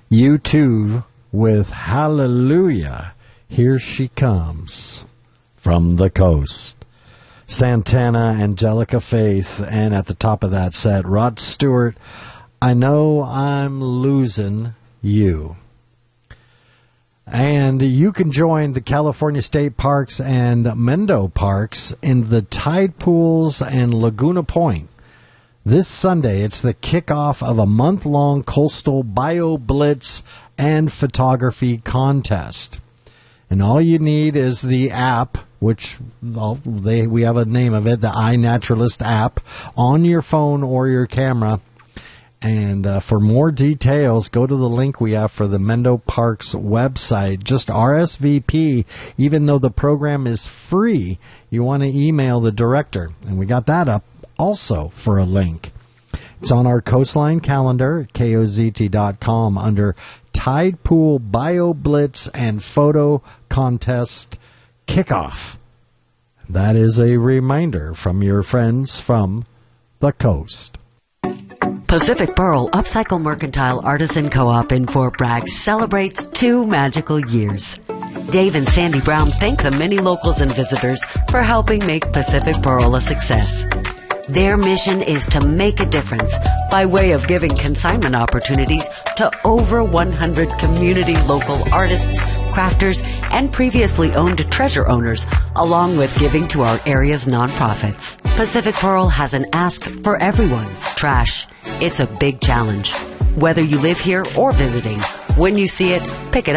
U2 with Hallelujah, Here She Comes from the Coast. Santana, Angelica Faith, and at the top of that set, Rod Stewart, I Know I'm Losing You. And you can join the California State Parks and Mendo Parks in the tide pools and Laguna Point. This Sunday, it's the kickoff of a month-long coastal bio blitz and photography contest. And all you need is the app, which we have a name of it, the iNaturalist app, on your phone or your camera. And for more details, go to the link we have for the Mendo Parks website. Just RSVP. Even though the program is free, you want to email the director. And we got that up also for a link. It's on our Coastline calendar at KOZT.com under Tide Pool Bio Blitz and Photo Contest Kickoff. That is a reminder from your friends from the coast. Pacific Pearl Upcycle Mercantile Artisan Co-op in Fort Bragg celebrates 2 magical years. Dave and Sandy Brown thank the many locals and visitors for helping make Pacific Pearl a success. Their mission is to make a difference by way of giving consignment opportunities to over 100 community local artists, crafters, and previously owned treasure owners, along with giving to our area's nonprofits. Pacific Pearl has an ask for everyone. Trash. It's a big challenge. Whether you live here or visiting, when you see it, pick it up.